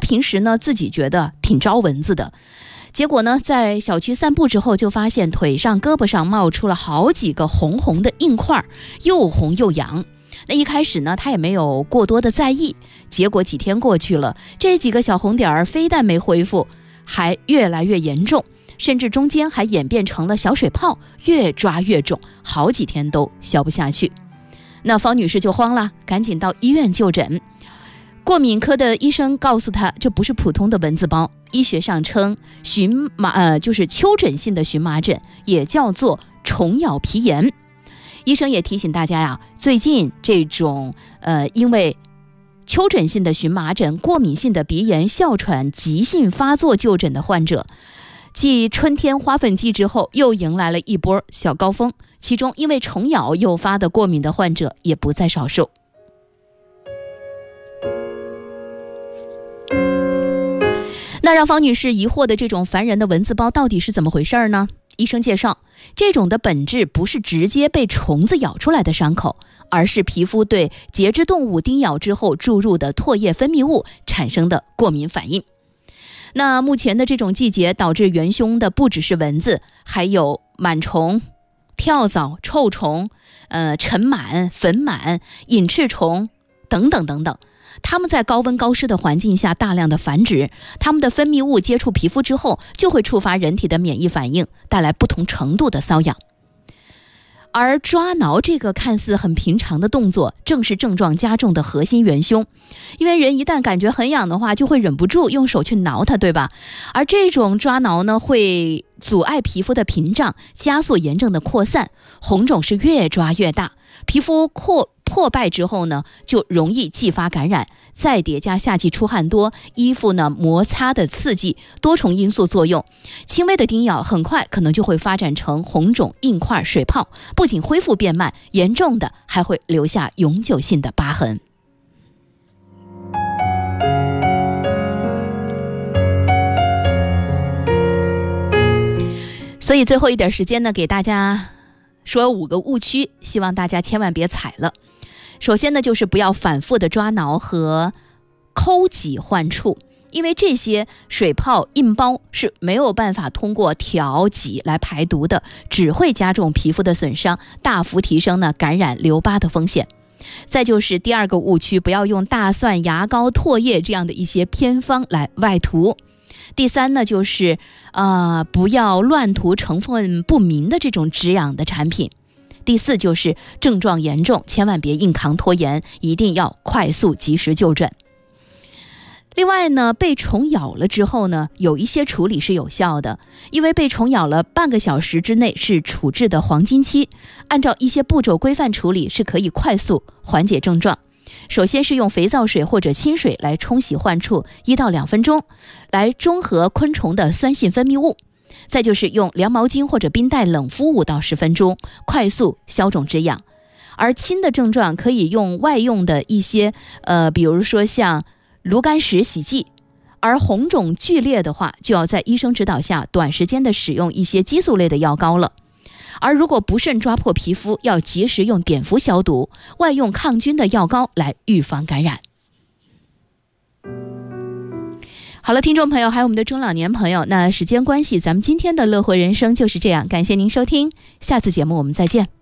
平时呢自己觉得挺招蚊子的，结果呢在小区散步之后，就发现腿上胳膊上冒出了好几个红红的硬块，又红又痒。那一开始呢他也没有过多的在意，结果几天过去了，这几个小红点儿非但没恢复，还越来越严重，甚至中间还演变成了小水泡，越抓越肿，好几天都消不下去。那方女士就慌了，赶紧到医院就诊。过敏科的医生告诉她，这不是普通的蚊子包，医学上称就是丘疹性的荨麻疹，也叫做虫咬皮炎。医生也提醒大家呀，最近这种因为丘疹性的荨麻疹、过敏性的鼻炎、哮喘急性发作就诊的患者，继春天花粉季之后，又迎来了一波小高峰，其中因为虫咬诱发的过敏的患者也不在少数。那让方女士疑惑的这种烦人的蚊子包到底是怎么回事呢？医生介绍，这种的本质不是直接被虫子咬出来的伤口，而是皮肤对节肢动物叮咬之后注入的唾液分泌物产生的过敏反应。那目前的这种季节导致元凶的不只是蚊子，还有螨虫、跳蚤、臭虫、尘螨、粉螨、隐翅虫等等等等。它们在高温高湿的环境下大量的繁殖，它们的分泌物接触皮肤之后，就会触发人体的免疫反应，带来不同程度的瘙痒。而抓挠这个看似很平常的动作，正是症状加重的核心元凶。因为人一旦感觉很痒的话，就会忍不住用手去挠它，对吧？而这种抓挠呢，会阻碍皮肤的屏障，加速炎症的扩散，红肿是越抓越大，皮肤破败之后呢，就容易继发感染，再叠加夏季出汗多，衣服呢摩擦的刺激，多重因素作用，轻微的叮咬很快可能就会发展成红肿、硬块、水泡，不仅恢复变慢，严重的还会留下永久性的疤痕。所以最后一点时间呢，给大家说5个误区，希望大家千万别踩了。首先呢，就是不要反复的抓挠和抠挤患处，因为这些水泡硬包是没有办法通过调挤来排毒的，只会加重皮肤的损伤，大幅提升呢感染留疤的风险。再就是第2个误区，不要用大蒜、牙膏、唾液这样的一些偏方来外涂。第3呢，就是不要乱涂成分不明的这种止痒的产品。第4就是症状严重，千万别硬扛拖延，一定要快速及时就诊。另外呢，被虫咬了之后呢，有一些处理是有效的，因为被虫咬了半个小时之内是处置的黄金期，按照一些步骤规范处理是可以快速缓解症状。首先是用肥皂水或者清水来冲洗患处1到2分钟，来中和昆虫的酸性分泌物。再就是用凉毛巾或者冰袋冷敷5到10分钟，快速消肿止痒。而轻的症状可以用外用的一些比如说像炉甘石洗剂，而红肿剧烈的话，就要在医生指导下短时间的使用一些激素类的药膏了。而如果不慎抓破皮肤，要及时用碘伏消毒，外用抗菌的药膏来预防感染。好了，听众朋友还有我们的中老年朋友，那时间关系，咱们今天的乐活人生就是这样，感谢您收听，下次节目我们再见。